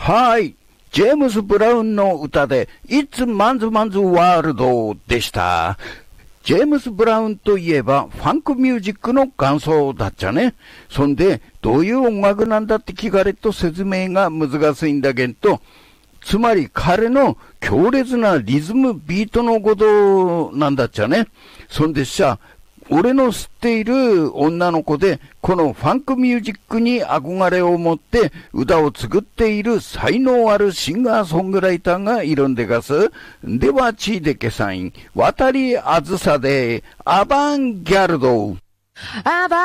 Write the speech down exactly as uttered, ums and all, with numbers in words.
はい。ジェームス・ブラウンの歌で、It's Man's Man's World でした。ジェームス・ブラウンといえば、ファンクミュージックの元祖だっちゃね。そんで、どういう音楽なんだって聞かれると説明が難しいんだけど、つまり彼の強烈なリズム、ビートのことなんだっちゃね。そんでさ、俺の知っている女の子で、このファンクミュージックに憧れを持って歌を作っている才能あるシンガーソングライターがいるんでがす。では、ちいでけさん、渡りあずさで、アバンギャルド。